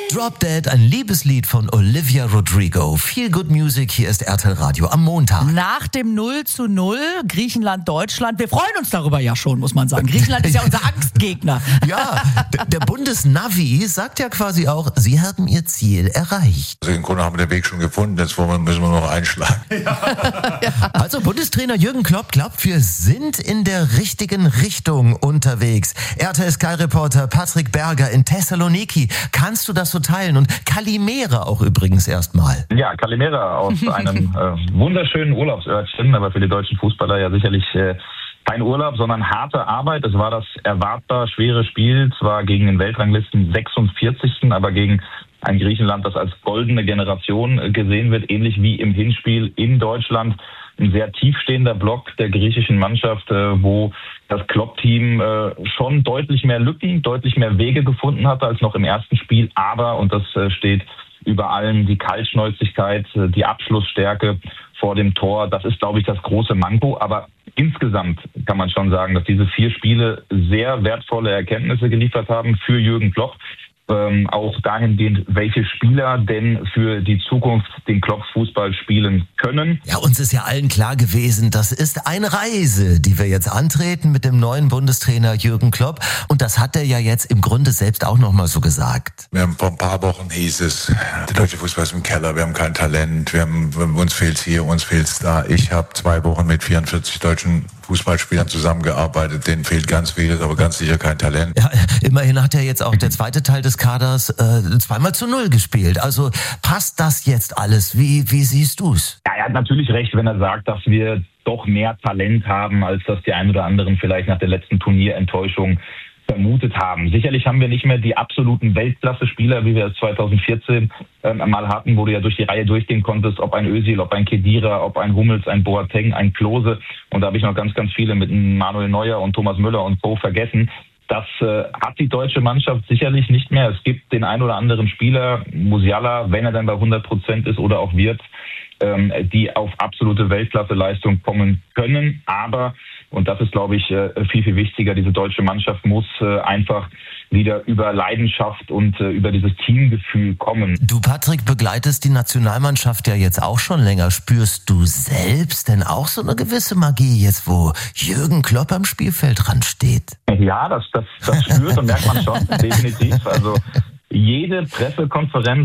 Drop Dead, ein Liebeslied von Olivia Rodrigo. Feel Good Music, hier ist RTL Radio am Montag. Nach dem 0:0 Griechenland-Deutschland, wir freuen uns darüber ja schon, muss man sagen. Griechenland ist ja unser Angstgegner. Ja, der Bundesnavi sagt ja quasi auch, sie haben ihr Ziel erreicht. Also im Grunde haben wir den Weg schon gefunden, jetzt müssen wir noch einschlagen. Also Bundestrainer Jürgen Klopp glaubt, wir sind in der richtigen Richtung unterwegs. RTL Sky-Reporter Patrick Berger in Thessaloniki. Kannst du das so teilen? Und Kalimera auch übrigens erstmal. Ja, Kalimera aus einem wunderschönen Urlaubsörtchen, aber für die deutschen Fußballer ja sicherlich kein Urlaub, sondern harte Arbeit. Es war das erwartbar schwere Spiel, zwar gegen den Weltranglisten 46., aber gegen ein Griechenland, das als goldene Generation gesehen wird, ähnlich wie im Hinspiel in Deutschland. Ein sehr tiefstehender Block der griechischen Mannschaft, wo das Klopp-Team schon deutlich mehr Lücken, deutlich mehr Wege gefunden hatte als noch im ersten Spiel. Aber, und das steht über allem, die Kaltschnäuzigkeit, die Abschlussstärke vor dem Tor, das ist, glaube ich, das große Manko. Aber insgesamt kann man schon sagen, dass diese 4 Spiele sehr wertvolle Erkenntnisse geliefert haben für Jürgen Klopp. Auch dahingehend, welche Spieler denn für die Zukunft den Klopp-Fußball spielen können. Ja, uns ist ja allen klar gewesen, das ist eine Reise, die wir jetzt antreten mit dem neuen Bundestrainer Jürgen Klopp. Und das hat er ja jetzt im Grunde selbst auch nochmal so gesagt. Wir haben vor ein paar Wochen hieß es, der deutsche Fußball ist im Keller, wir haben kein Talent, uns fehlt's hier, uns fehlt's da. Ich habe 2 Wochen mit 44 deutschen Fußballspielern zusammengearbeitet, denen fehlt ganz vieles, aber ganz sicher kein Talent. Ja, immerhin hat ja jetzt auch der zweite Teil des Kaders 2-0 gespielt. Also passt das jetzt alles? Wie siehst du's? Ja, er hat natürlich recht, wenn er sagt, dass wir doch mehr Talent haben, als das die ein oder anderen vielleicht nach der letzten Turnierenttäuschung vermutet haben. Sicherlich haben wir nicht mehr die absoluten Weltklasse-Spieler, wie wir es 2014 mal hatten, wo du ja durch die Reihe durchgehen konntest, ob ein Özil, ob ein Khedira, ob ein Hummels, ein Boateng, ein Klose. Und da habe ich noch ganz, ganz viele mit Manuel Neuer und Thomas Müller und Co. vergessen. Das hat die deutsche Mannschaft sicherlich nicht mehr. Es gibt den ein oder anderen Spieler, Musiala, wenn er dann bei 100% ist oder auch wird, die auf absolute Weltklasse-Leistung kommen können. Aber, und das ist, glaube ich, viel, viel wichtiger, diese deutsche Mannschaft muss einfach wieder über Leidenschaft und über dieses Teamgefühl kommen. Du, Patrick, begleitest die Nationalmannschaft ja jetzt auch schon länger. Spürst du selbst denn auch so eine gewisse Magie jetzt, wo Jürgen Klopp am Spielfeldrand steht? Ja, das spürt und merkt man schon, definitiv. Also jede Pressekonferenz